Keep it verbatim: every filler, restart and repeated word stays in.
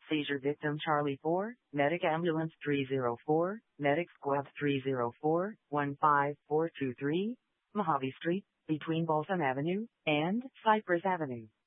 Seizure victim Charlie four, Medic Ambulance three zero four, Medic Squad three zero four, one five four two three, Mojave Street, between Balsam Avenue and Cypress Avenue.